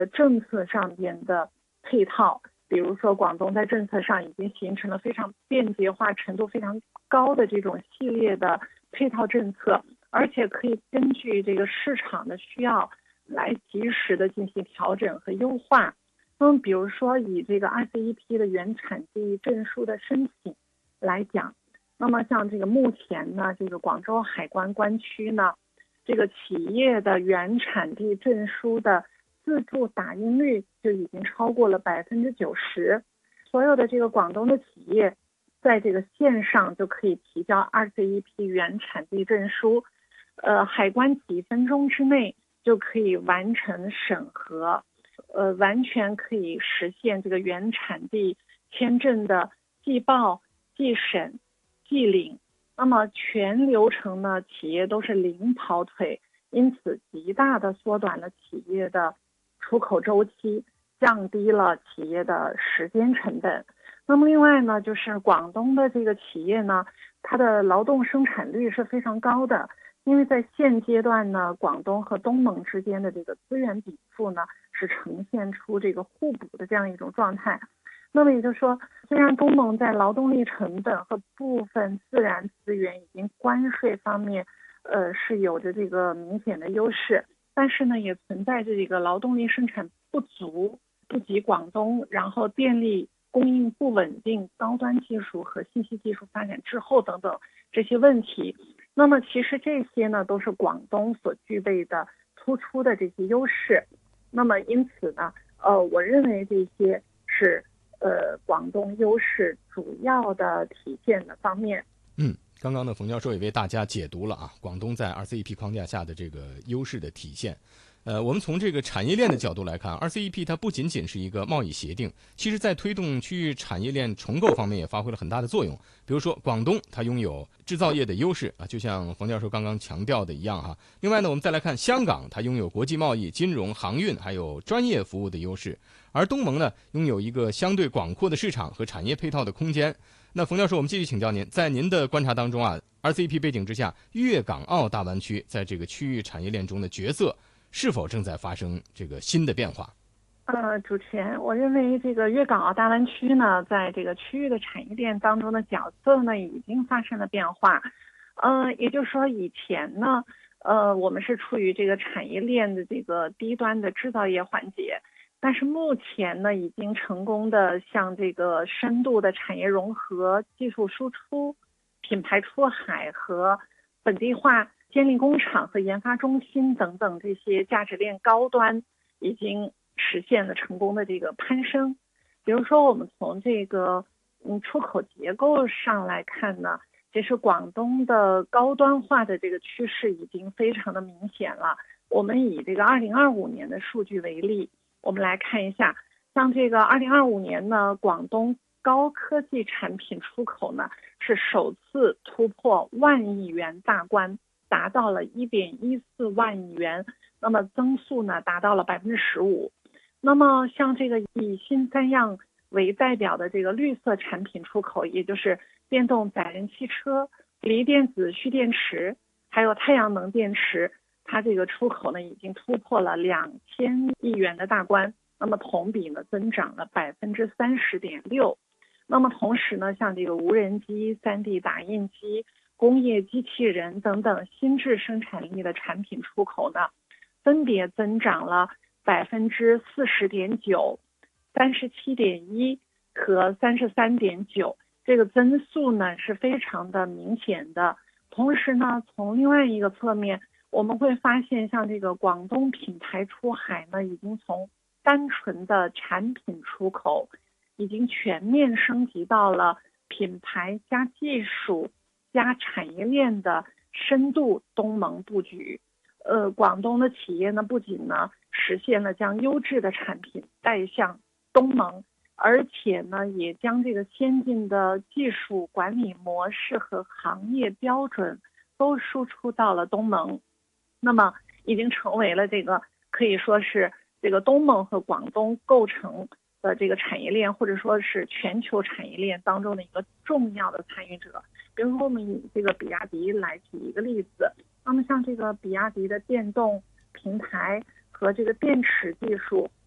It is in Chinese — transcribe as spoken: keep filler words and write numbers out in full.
政策上边的配套，比如说广东在政策上已经形成了非常便捷化程度非常高的这种系列的配套政策，而且可以根据这个市场的需要来及时的进行调整和优化。那么比如说以这个 R C E P 的原产地证书的申请来讲，那么像这个目前呢，这个广州海关关区呢，这个企业的原产地证书的自助打印率就已经超过了百分之九十，所有的这个广东的企业在这个线上就可以提交 R C E P 原产地证书，呃，海关几分钟之内就可以完成审核，呃，完全可以实现这个原产地签证的寄报、寄审、寄领。那么全流程呢，企业都是零跑腿，因此极大的缩短了企业的出口周期，降低了企业的时间成本。那么另外呢，就是广东的这个企业呢，它的劳动生产率是非常高的，因为在现阶段呢，广东和东盟之间的这个资源禀赋呢，是呈现出这个互补的这样一种状态。那么也就是说，虽然东盟在劳动力成本和部分自然资源以及关税方面，呃，是有着这个明显的优势，但是呢，也存在着这个劳动力生产不足、不及广东，然后电力供应不稳定、高端技术和信息技术发展滞后等等这些问题。那么其实这些呢，都是广东所具备的突出的这些优势。那么因此呢，呃，我认为这些是呃广东优势主要的体现的方面。 嗯，刚刚呢，冯教授也为大家解读了啊，广东在 R C E P 框架下的这个优势的体现。呃，我们从这个产业链的角度来看 ，R C E P 它不仅仅是一个贸易协定，其实在推动区域产业链重构方面也发挥了很大的作用。比如说，广东它拥有制造业的优势啊，就像冯教授刚刚强调的一样哈。另外呢，我们再来看香港，它拥有国际贸易、金融、航运还有专业服务的优势，而东盟呢，拥有一个相对广阔的市场和产业配套的空间。那冯教授，我们继续请教您，在您的观察当中啊 ，R C E P 背景之下，粤港澳大湾区在这个区域产业链中的角色是否正在发生这个新的变化？ 呃，主持人，我认为这个粤港澳大湾区呢，在这个区域的产业链当中的角色呢，已经发生了变化。呃，也就是说，以前呢，呃，我们是处于这个产业链的这个低端的制造业环节，但是目前呢，已经成功的向这个深度的产业融合、技术输出、品牌出海和本地化建立工厂和研发中心等等这些价值链高端已经实现了成功的这个攀升。比如说我们从这个嗯出口结构上来看呢，其实广东的高端化的这个趋势已经非常的明显了。我们以这个二零二五年的数据为例，我们来看一下，像这个二零二五年呢，广东高科技产品出口呢是首次突破万亿元大关，达到了一点一四万亿元，那么增速呢达到了百分之十五。那么像这个以新三样为代表的这个绿色产品出口，也就是电动载人汽车、锂电子蓄电池，还有太阳能电池，它这个出口呢已经突破了两千亿元的大关，那么同比呢增长了百分之三十点六。那么同时呢，像这个无人机、三 D 打印机、工业机器人等等新质生产力的产品出口呢，分别增长了百分之四十点九、三十七点一和三十三点九，这个增速呢是非常的明显的。同时呢，从另外一个侧面，我们会发现，像这个广东品牌出海呢，已经从单纯的产品出口，已经全面升级到了品牌加技术加产业链的深度东盟布局。呃，广东的企业呢，不仅呢实现了将优质的产品带向东盟，而且呢，也将这个先进的技术管理模式和行业标准都输出到了东盟。那么，已经成为了这个可以说是这个东盟和广东构成的这个产业链，或者说是全球产业链当中的一个重要的参与者。比如说，我们以这个比亚迪来举一个例子，那么像这个比亚迪的电动平台和这个电池技术，